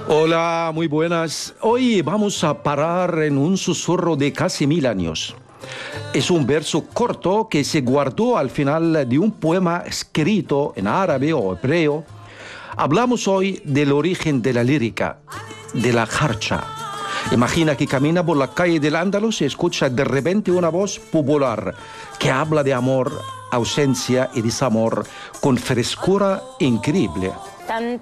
Hola, muy buenas. Hoy vamos a parar en un susurro de casi 1000 años. Es un verso corto que se guardó al final de un poema escrito en árabe o hebreo. Hablamos hoy del origen de la lírica, de la jarcha. Imagina que camina por la calle del Andalus y escucha de repente una voz popular que habla de amor, ausencia y desamor con frescura increíble.